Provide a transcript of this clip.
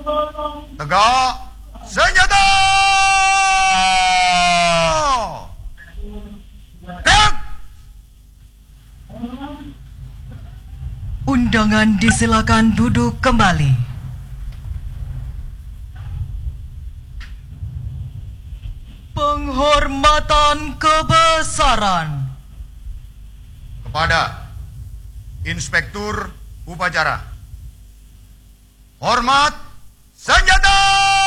Tegak senjata! Tek! Undangan disilakan duduk kembali. Penghormatan kebesaran Kepada Inspektur Upacara. Hormat senjata!